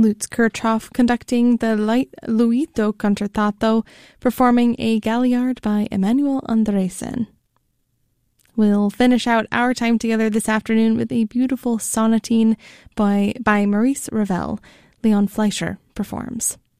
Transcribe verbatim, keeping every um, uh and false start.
Lutz Kirchhoff conducting the Light Luito Concertato, performing a Galliard by Emanuel Andresen. We'll finish out our time together this afternoon with a beautiful sonatine by, by Maurice Ravel. Leon Fleischer performs.